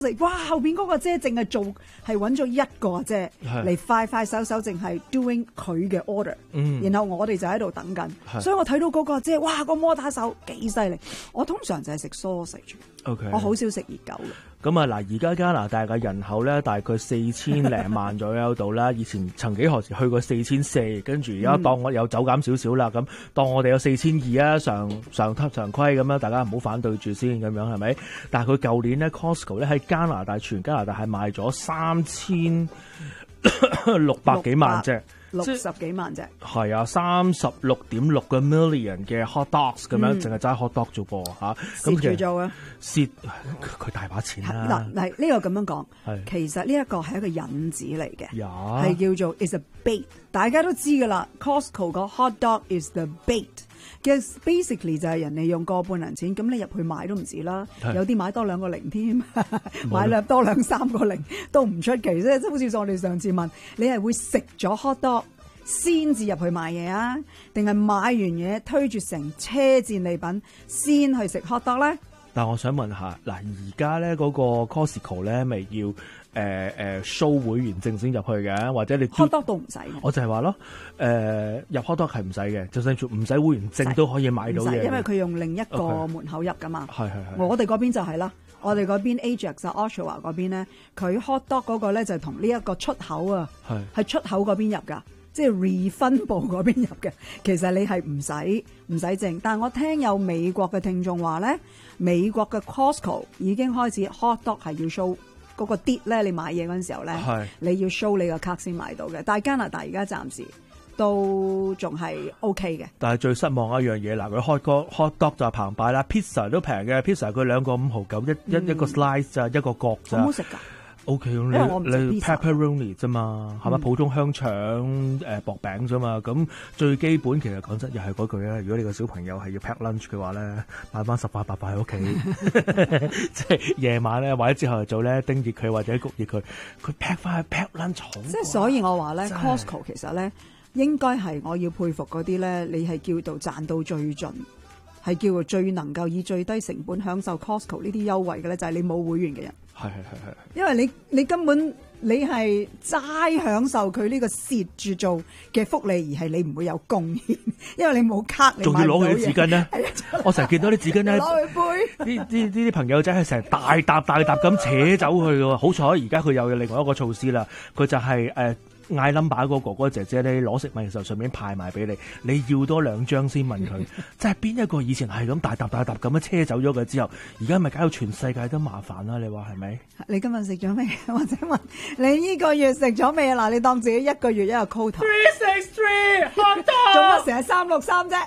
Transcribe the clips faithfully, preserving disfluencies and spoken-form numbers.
哇！後邊嗰個姐淨係做係揾咗一個啫，嚟快快手手淨係 doing 佢嘅 order，嗯，然後我哋就喺度等緊，所以我睇到嗰個姐，哇！個摩打手幾犀利。我通常就係食 sausage，OK， 我好少食熱狗嘅。 咁啊嗱，而家加拿大嘅人口咧大概四千零萬左右度啦，以前曾幾何時去過四千四，跟住而家當我有走減少少啦，咁、嗯、當我哋有四千二啊，常常級常規咁樣，大家唔好反對住先咁樣係咪？但係佢舊年咧 Costco 咧喺加拿大全加拿大係賣咗三千六百幾萬隻。 六十幾萬隻， 係啊，三十六點六個 million 嘅 hot dogs 咁樣，淨係揸 hot dog 做噃嚇。 蝕住做啊！ 蝕佢大把錢啦。 嗱，係呢個咁樣講，其實呢一個係一個引子嚟嘅，係、yeah. 叫做 is a bait。大家都知㗎啦 ，Costco 個 hot dog is the bait。其實 basically 就係人哋用個半銀錢，咁你入去買都唔止啦，有啲買多兩個零添，買兩多兩三個零都唔出奇啫。即係好似我哋上次問，你係會食咗 hot dog 先至入去買嘢啊，定係買完嘢推住成車戰利品先去食 hot dog 咧？ 但我想問下，嗱而家咧嗰個 Costco 咧咪要誒誒、呃、show 會員證先入去嘅，或者你 hot dog 都唔使嘅。 我就係話咯，誒、呃、入 hot dog 係唔使嘅，就算唔使會員證都可以買到嘢。 因為佢用另一個門口入噶嘛。係係係。我哋嗰邊就係啦，我哋嗰邊 Ajax 啊 Oshawa 嗰邊咧，佢 hot dog 嗰個咧就同呢一個出口啊，係係出口嗰邊入噶。即係 refund 部嗰邊入嘅，其實你係唔使唔使證。但係我聽有美國嘅聽眾話咧，美國嘅 Costco 已經開始 hot dog 係要 show 嗰個啲咧，你買嘢嗰陣時候咧，你要 show 你個卡先買到嘅。但係加拿大而家暫時都仲係 OK 嘅。 但係最失望一樣嘢，嗱佢 hot dog hot dog 就澎湃啦 ，pizza 都平嘅 ，pizza 佢兩個五毫九一一一個 slice 咋，一個角咋。 好唔好食㗎 ？O K， 你你 pepperoni 啫嘛，係咪、嗯、普通香腸誒、呃、薄餅啫嘛？咁最基本其實講真又係嗰句啦。如果你個小朋友係要 pack lunch 嘅話咧，買翻十塊八塊喺屋企，即係夜晚咧或者之後早咧叮熱佢或者焗熱佢，佢 pack 翻去 pack lunch 好。 即係所以我話咧 ，Costco 其實咧應該係我要佩服嗰啲咧，你係叫做賺到最盡，係叫做最能夠以最低成本享受 Costco 呢啲優惠嘅咧，就係、是、你冇會員嘅人。係係係係，因為你你根本你係齋享受佢呢個蝕住做嘅福利，而係你唔會有貢獻，因為你冇卡，你仲要攞佢啲紙巾咧。我成日見到啲紙巾咧，攞去背。呢啲呢啲朋友仔係成日大沓大沓咁扯走去嘅。好彩而家佢又有另外一個措施啦，佢就係、是、誒。呃嗌 number 嗰個哥哥姐姐咧攞食物嘅時候順便派埋俾你，你要多兩張先問佢，即係邊一個以前係咁大沓大沓咁樣車走咗佢之後，而家咪搞到全世界都麻煩啦？你話係咪？你今日食咗未？或者問你呢個月食咗未啊？嗱，你當自己一個月一個 quota。Three six three hot dog。做乜成日三六三啫？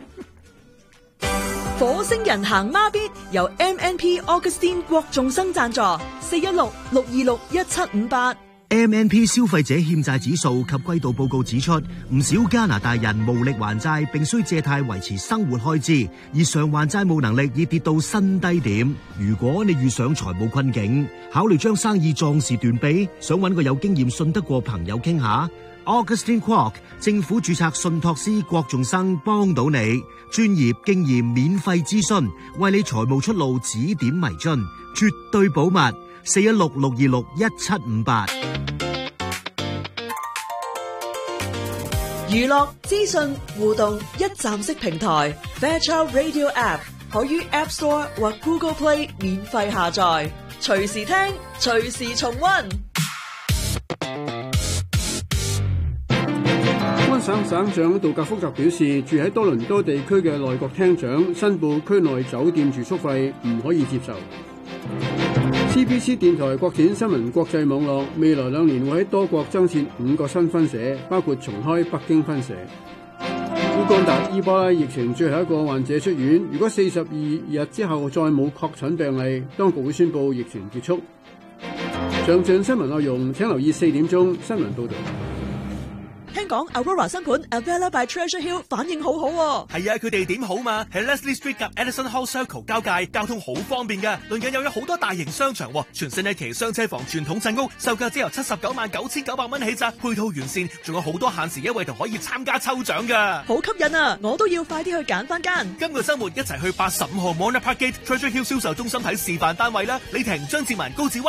火星人行孖咇由 M N P Augustine 郭仲生贊助，四一六六二六一七五八。 M N P 消費者欠債指數及季度報告指出，唔少加拿大人無力還債，並需借貸維持生活開支，而償還債務能力已跌到新低點。如果你遇上財務困境，考慮將生意壯士斷臂，想揾個有經驗、信得過朋友傾下。Augustine Kwok 政府註冊信託師郭仲生幫到你，專業經驗免費諮詢，為你財務出路指點迷津，絕對保密。四一六六二六一七五八。 娛樂資訊互動一站式平台 Fairchild Radio App 可於 App Store 或 Google Play 免費下載，隨時聽，隨時重溫。 安省省長杜格福特表示，住喺多倫多地區嘅內閣廳長申報區內酒店住宿費唔可以接受。C B C 電台國展新聞國際網絡未來兩年會喺多國增設五個新分社，包括重開北京分社。烏干達伊波拉疫情最後一個患者出院，如果四十二日之後再冇確診病例，當局會宣布疫情結束。詳盡新聞內容請留意四點鐘新聞報道。 聽講 Aurora 新盤 Avella by Treasure Hill 反應好好喎。 係啊，佢地點好嘛，喺 Leslie Street 及 Edison Hall Circle 交界，交通好方便㗎。鄰近又有好多大型商場，全新一期雙車房傳統鎮屋，售價只由七十九萬九千九百蚊起咋，配套完善，仲有好多限時優惠同可以參加抽獎㗎。 好吸引啊！我都要快啲去揀翻間。 今個週末一齊去八十五號 Mona Parkgate Treasure Hill 銷售中心睇示範單位啦。李婷、張志文、高志威。